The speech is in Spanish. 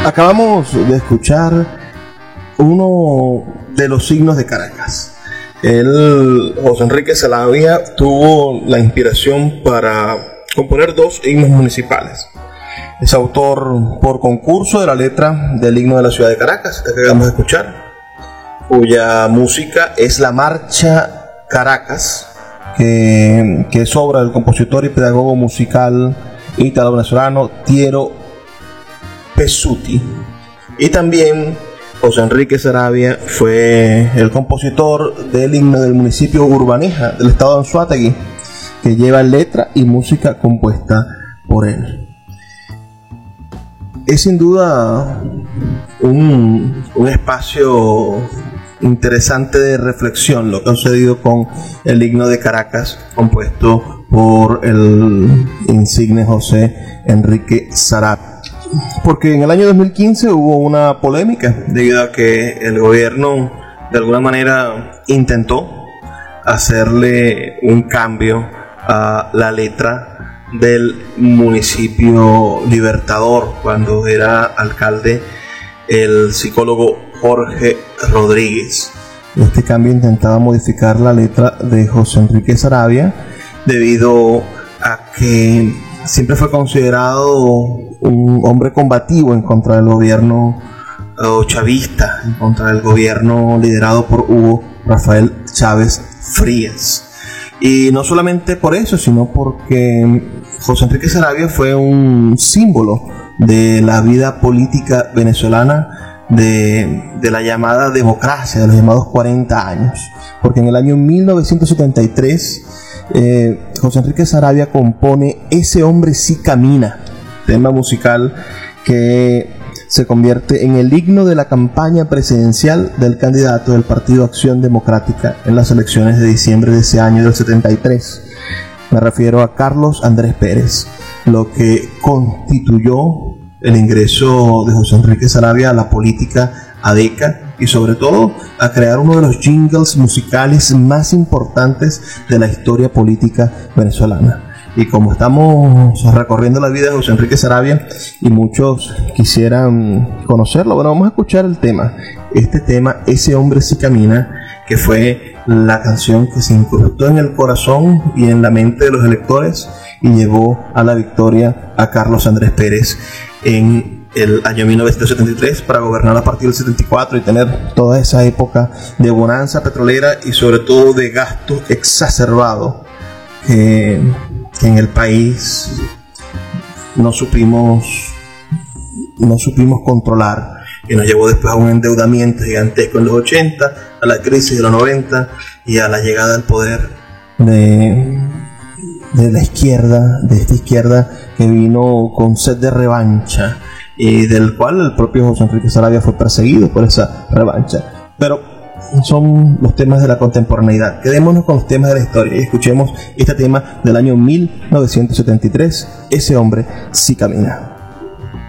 Acabamos de escuchar uno de los signos de Caracas. José Enrique Saravia tuvo la inspiración para componer dos himnos municipales. Es autor por concurso de la letra del himno de la ciudad de Caracas, que acabamos de escuchar, cuya música es la Marcha Caracas, que es obra del compositor y pedagogo musical italo-venezolano Tiero Pesuti. Y también José Enrique Saravia fue el compositor del himno del municipio Urbaneja del estado de Anzoátegui, que lleva letra y música compuesta por él. Es sin duda un espacio interesante de reflexión lo que ha sucedido con el himno de Caracas, compuesto por el insigne José Enrique Saravia. Porque en el año 2015 hubo una polémica debido a que el gobierno de alguna manera intentó hacerle un cambio a la letra del municipio Libertador cuando era alcalde el psicólogo Jorge Rodríguez. Este cambio intentaba modificar la letra de José Enrique Saravia debido a que siempre fue considerado un hombre combativo en contra del gobierno chavista, en contra del gobierno liderado por Hugo Rafael Chávez Frías. Y no solamente por eso, sino porque José Enrique Saravia fue un símbolo de la vida política venezolana de la llamada democracia, de los llamados 40 años. Porque en el año 1973 José Enrique Saravia compone Ese hombre sí camina, tema musical que se convierte en el himno de la campaña presidencial del candidato del Partido Acción Democrática en las elecciones de diciembre de ese año del 73. Me refiero a Carlos Andrés Pérez, lo que constituyó el ingreso de José Enrique Saravia a la política ADECA y sobre todo a crear uno de los jingles musicales más importantes de la historia política venezolana. Y como estamos recorriendo la vida de José Enrique Saravia y muchos quisieran conocerlo, bueno, vamos a escuchar el tema. Este tema, Ese hombre sí camina, que fue la canción que se incrustó en el corazón y en la mente de los electores y llevó a la victoria a Carlos Andrés Pérez en el año 1973 para gobernar a partir del 74 y tener toda esa época de bonanza petrolera y sobre todo de gasto exacerbado que en el país no supimos controlar, que nos llevó después a un endeudamiento gigantesco en los 80, a la crisis de los 90 y a la llegada al poder de esta izquierda que vino con sed de revancha y del cual el propio José Enrique Saravia fue perseguido por esa revancha. Pero son los temas de la contemporaneidad. Quedémonos con los temas de la historia y escuchemos este tema del año 1973, Ese hombre sí camina.